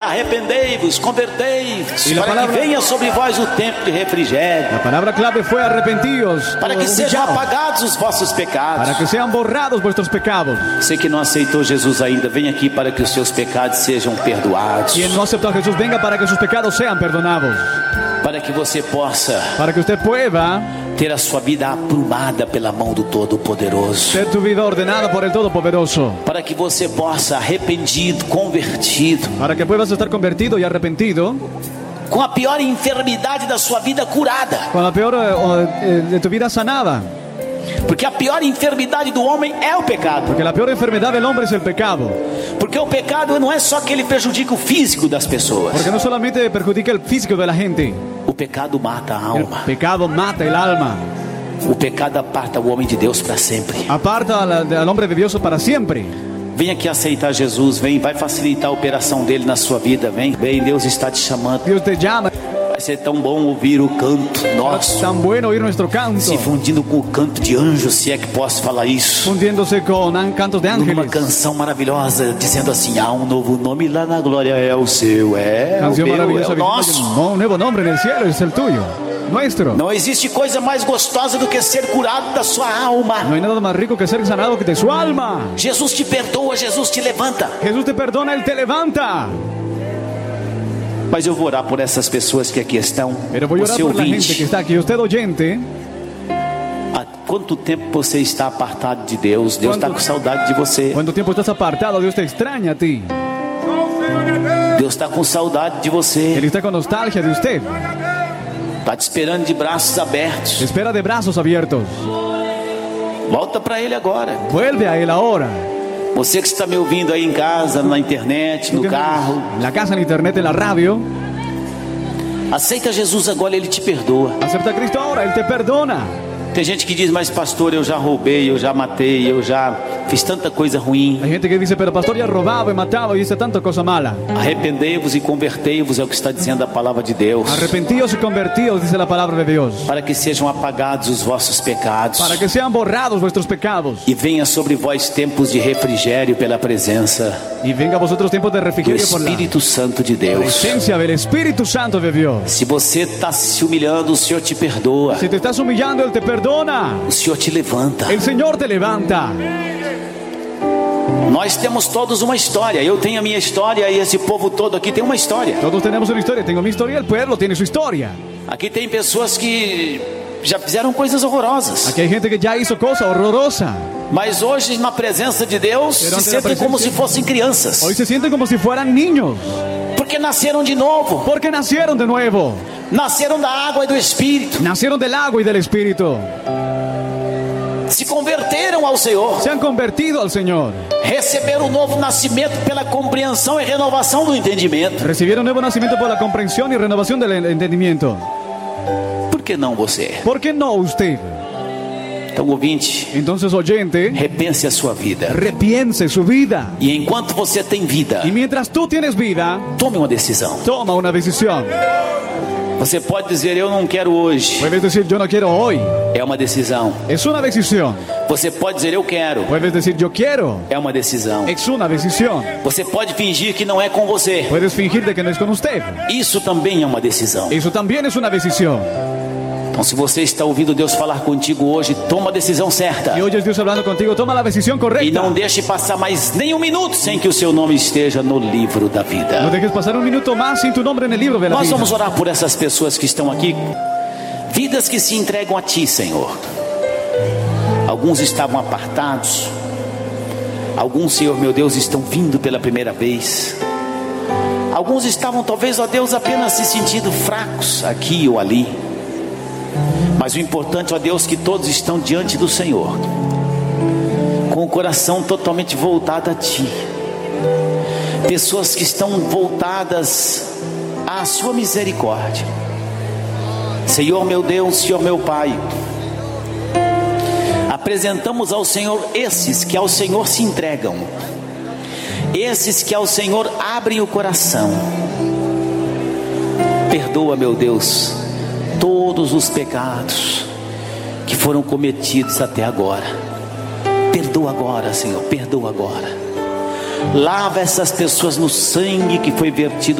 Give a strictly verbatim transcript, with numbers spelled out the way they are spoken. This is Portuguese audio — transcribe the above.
arrependei-vos, convertei-vos, E la para palabra- que venha sobre vós o tempo de refrigério, La palabra clave fue arrepentíos, para que sejam humillaos, apagados os vossos pecados. para que sean borrados vuestros pecados. Você que não aceitou Jesus ainda, vem aqui para que os seus pecados sejam perdoados, Quien no aceptó a Jesús, venga para que sus pecados sean perdonados, para que você possa para que usted pueda ter a sua vida aprumada pela mão do Todo-Poderoso, ser tu vida ordenada por el Todopoderoso, para que você possa, arrependido, convertido, para que puedas estar convertido y arrepentido, com a pior enfermidade da sua vida curada, con la peor eh, eh, de tu vida sanada, porque a pior enfermidade do homem é o pecado, porque la peor enfermedad del hombre es el pecado, porque o pecado não é só que ele prejudica o físico das pessoas, porque no solamente perjudica el físico de la gente, o pecado mata a el alma, pecado mata el alma, o pecado aparta o homem de Deus para sempre. aparta al, al hombre de Dios para siempre. Vem aqui aceitar Jesus, vem, vai facilitar a operação dele na sua vida, vem, vem, Deus está te chamando. Dios te llama. Vai ser tão bom ouvir o canto nosso, Tan bueno oír nuestro canto, se fundindo com o canto de anjos, se é que posso falar isso, fundiéndose con an- cantos de numa ángeles. canção maravilhosa, dizendo assim: há um novo nome lá na glória, é o seu, é o Canción meu, é maravillosa o diciendo nosso. que un nuevo nombre en el cielo es el tuyo, nuestro. Não existe coisa mais gostosa do que ser curado da sua alma. No hay nada más rico que ser sanado que de su alma. Jesus te perdoa, Jesus te levanta. Jesús te perdona, Él te levanta. Mas eu vou orar por essas pessoas que aqui estão. Pero voy a orar Você por la gente que ouvinte, está aquí. Usted oyente, há quanto tempo você está apartado de Deus? Deus está Quanto- com saudade de você. ¿cuánto tiempo estás apartado? Dios te extraña a ti. Deus está com saudade de Él você. está con nostalgia de usted. Está te esperando de braços Te abertos. espera de brazos abiertos. Volta para Ele agora. Vuelve a Él ahora. Você que está me ouvindo aí em casa, na internet, no carro, En la casa, en internet, en la radio. aceita Jesus agora, Ele te perdoa. Acepta a Cristo ahora, Él te perdona. Tem gente que diz: mas pastor, eu já roubei, eu já matei, eu já fiz tanta coisa ruim. Hay gente que dice, pero pastor ya robaba y mataba y hice tanta cosa mala. Arrependei-vos e convertei-vos, é o que está dizendo a palavra de Deus, Arrepentíos y convertíos, dice la palabra de Dios, para que sejam apagados os vossos pecados para que sean borrados vuestros pecados e venha sobre vós tempos de refrigério pela presença y venga a vosotros tiempos de do refrigerio por la Espírito Santo de Deus. presencia del Espíritu Santo de Dios. Se você está se humilhando, o Senhor te perdoa, Si te estás humillando, Él te perdona. o Senhor te levanta. El Señor te levanta. Nós temos todos uma história. Eu tenho a minha história e esse povo todo aqui tem uma história. Todos tenemos una historia. Tengo mi historia, el pueblo tiene su historia. Aqui tem pessoas que já fizeram coisas horrorosas, Aquí hay gente que ya hizo cosa horrorosa. mas hoje na presença de Deus se Perante a sentem como presença- se fossem crianças, Hoy se sienten como si fueran niños, porque nasceram de novo, porque nacieron de nuevo. nasceram da água e do Espírito, Nacieron del agua y del Espíritu. se converteram ao Senhor, Se han convertido al Señor. receberam o novo nascimento pela compreensão e renovação do entendimento. Recibieron nuevo nacimiento por la comprensión y renovación del entendimiento. Por que não você? ¿Por qué no usted? Então, ouvinte, Entonces, oyente, repense a sua vida. repiense su vida. E enquanto você tem vida, Y mientras tú tienes vida, tome uma decisão. toma una decisión. Você pode dizer: eu não quero hoje. Puedes decir, yo no quiero hoy. É uma decisão. Es una decisión. Você pode dizer: eu quero. Puedes decir, yo quiero. É uma decisão. Es una decisión. Você pode fingir que não é com você. Puedes fingir de que no es con usted. Isso também é uma decisão. Eso también es una decisión. Então, se você está ouvindo Deus falar contigo hoje, toma a decisão certa. Y oyes Dios hablando contigo, toma la decisión E correcta. não deixe passar mais nem um minuto sem que o seu nome esteja no livro da No vida. dejes pasar un minuto más sin tu nombre en el libro de la Nós vida. vamos orar por essas pessoas que estão aqui. Vidas que se entregam a Ti, Senhor. Alguns estavam apartados. Alguns, Senhor meu Deus, estão vindo pela primeira vez. Alguns estavam talvez, ó Deus, apenas se sentindo fracos aqui ou ali. Mas o importante, ó Deus, que todos estão diante do Senhor, com o coração totalmente voltado a Ti. Pessoas que estão voltadas à Sua misericórdia. Senhor meu Deus, Senhor meu Pai, apresentamos ao Senhor esses que ao Senhor se entregam, esses que ao Senhor abrem o coração. Perdoa, meu Deus, todos os pecados que foram cometidos até agora. Perdoa agora, Senhor, perdoa agora. Lava essas pessoas no sangue que foi vertido